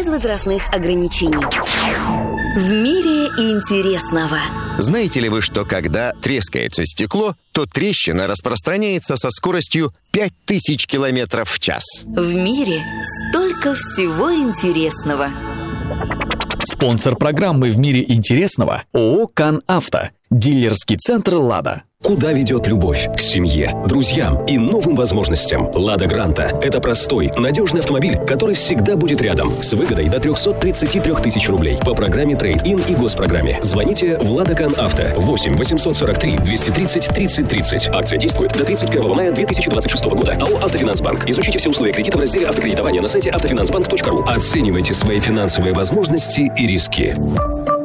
без возрастных ограничений. В мире интересного. Знаете ли вы, что когда трескается стекло, то трещина распространяется со скоростью 5000 км в час? В мире столько всего интересного. Спонсор программы «В мире интересного» ООО «Кан Авто». Дилерский центр «Лада». Куда ведет любовь? К семье, друзьям и новым возможностям. «Лада Гранта» — это простой, надежный автомобиль, который всегда будет рядом. С выгодой до 333 тысяч рублей. По программе «Трейд-ин» и госпрограмме. Звоните в «Лада Кан Авто». 8 843 230 30 30. Акция действует до 31 мая 2026 года. АО «Автофинансбанк». Изучите все условия кредита в разделе «Автокредитование» на сайте автофинансбанк.ру. Оценивайте свои финансовые возможности и риски.